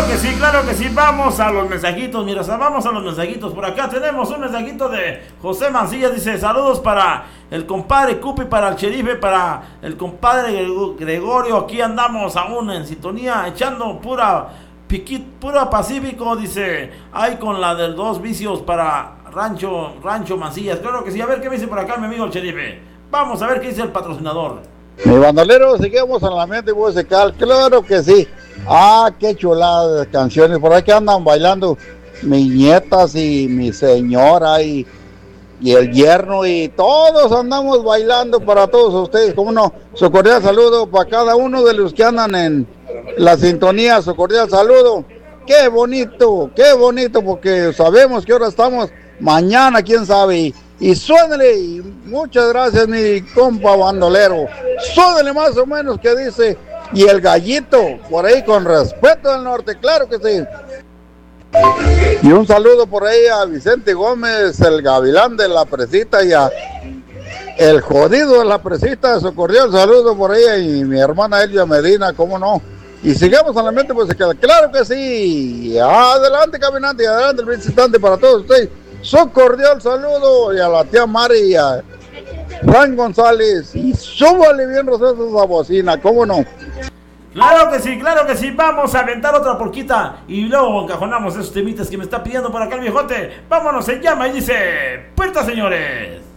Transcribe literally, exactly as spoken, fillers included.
que sí, claro que sí. Vamos a los mensajitos, mira, vamos a los mensajitos. Por acá tenemos un mensajito de José Mancilla. Dice, saludos para el compadre Cupi, para el Cherife, para el compadre Gregorio. Aquí andamos aún en sintonía, echando pura piquit, pura Pacífico. Dice, hay con la del dos vicios para Rancho, Rancho Mancillas. Claro que sí. A ver qué me dice por acá mi amigo el Cherife. Vamos a ver qué dice el patrocinador. Mi bandolero, seguimos en el ambiente musical, claro que sí. Ah, qué chulada de canciones, por ahí que andan bailando mis nietas y mi señora y, y el yerno y todos andamos bailando para todos ustedes, como no, su cordial saludo para cada uno de los que andan en la sintonía, su cordial saludo. Qué bonito, qué bonito, porque sabemos que ahora estamos, mañana quién sabe, y, y suénele, y muchas gracias mi compa bandolero, suénele más o menos que dice, y el gallito, por ahí con respeto del norte, claro que sí. Y un saludo por ahí a Vicente Gómez, el gavilán de la Presita, y a el jodido de la Presita, su cordial saludo por ahí, y mi hermana Elia Medina, cómo no. Y sigamos en la mente, pues se queda, claro que sí. Adelante, caminante, y adelante el visitante para todos ustedes. Su cordial saludo, y a la tía Mari y a Juan González. Y súbale bien rosazo esa bocina, cómo no. Claro que sí, claro que sí. Vamos a aventar otra porquita y luego encajonamos esos temitas que me está pidiendo por acá el viejote. Vámonos, se llama y dice: puerta, señores.